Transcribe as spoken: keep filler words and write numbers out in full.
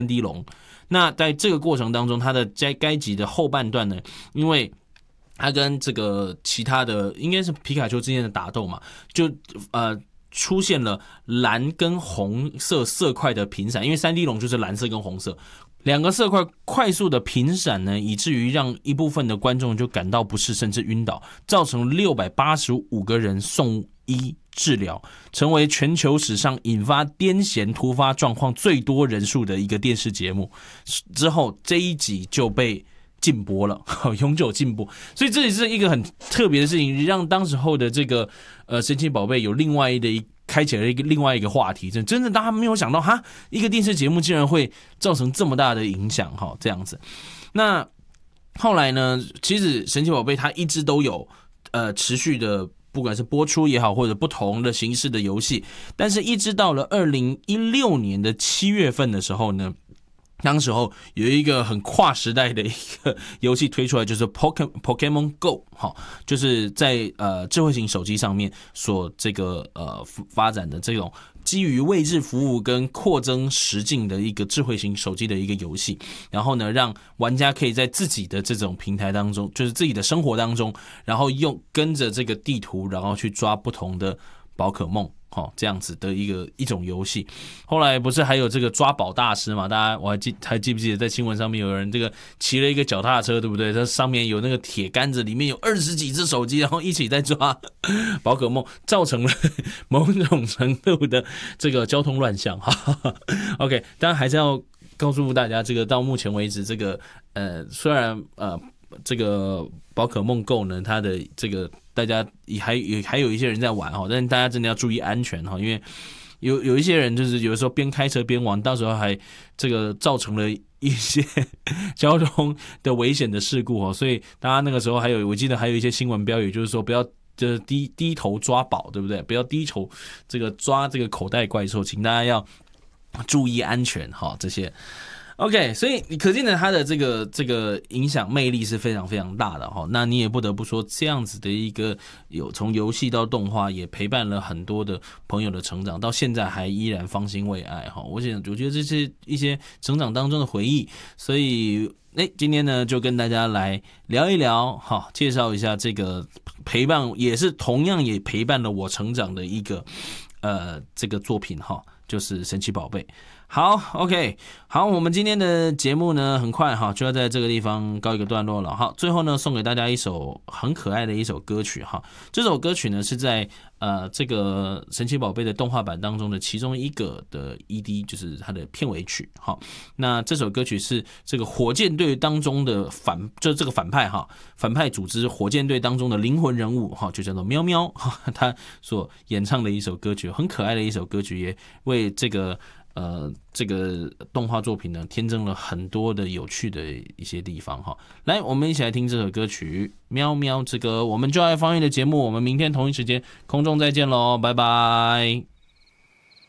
三 D 龙。那在这个过程当中，它的在该集的后半段呢，因为它跟这个其他的应该是皮卡丘之间的打斗嘛，就呃出现了蓝跟红色色块的频闪，因为三 D 龙就是蓝色跟红色。两个色块快速的频闪呢，以至于让一部分的观众就感到不适，甚至晕倒，造成六百八十五个人送医治疗，成为全球史上引发癫痫突发状况最多人数的一个电视节目。之后这一集就被禁播了，永久禁播。所以这也是一个很特别的事情，让当时候的这个呃神奇宝贝有另外的一开启了一个另外一个话题，真真的大家没有想到哈，一个电视节目竟然会造成这么大的影响哈，这样子。那后来呢，其实神奇宝贝它一直都有呃持续的，不管是播出也好，或者不同的形式的游戏，但是一直到了二零一六年的七月份的时候呢，当时候有一个很跨时代的一个游戏推出来，就是 Pokemon Go 哈，就是在呃智慧型手机上面所这个呃发展的这种基于位置服务跟扩增实境的一个智慧型手机的一个游戏，然后呢，让玩家可以在自己的这种平台当中，就是自己的生活当中，然后用跟着这个地图，然后去抓不同的宝可梦。哦，这样子的一个一种游戏，后来不是还有这个抓宝大师嘛？大家我还记还记不记得在新闻上面有人这个骑了一个脚踏车，对不对？它上面有那个铁杆子，里面有二十几只手机，然后一起在抓宝可梦，造成了某种程度的这个交通乱象。OK， 当然还是要告诉大家，这个到目前为止，这个呃虽然呃这个宝可梦 Go 呢，它的这个大家还有还有一些人在玩哈，但是大家真的要注意安全哈，因为有有一些人就是有的时候边开车边玩，到时候还这个造成了一些交通的危险的事故哈，所以大家那个时候还有我记得还有一些新闻标语，就是说不要就是低低头抓宝，对不对？不要低头这个抓这个口袋怪兽，请大家要注意安全哈，这些。OK， 所以你可见的它的这个这个影响魅力是非常非常大的哈。那你也不得不说，这样子的一个有从游戏到动画，也陪伴了很多的朋友的成长，到现在还依然芳心未艾哈。我想，我觉得这是一些成长当中的回忆。所以，哎，今天呢就跟大家来聊一聊哈，介绍一下这个陪伴，也是同样也陪伴了我成长的一个呃这个作品哈，就是神奇宝贝。好 ，OK， 好，我们今天的节目呢，很快哈就要在这个地方告一个段落了。好，最后呢，送给大家一首很可爱的一首歌曲哈。这首歌曲呢是在呃这个神奇宝贝的动画版当中的其中一个的 E D， 就是它的片尾曲。好，那这首歌曲是这个火箭队当中的反，就这个反派哈，反派组织火箭队当中的灵魂人物哈，就叫做喵喵，他所演唱的一首歌曲，很可爱的一首歌曲，也为这个。呃，这个动画作品呢，添增了很多的有趣的一些地方哈。来，我们一起来听这首歌曲《喵喵之歌》。我们就爱方言的节目，我们明天同一时间空中再见喽，拜拜。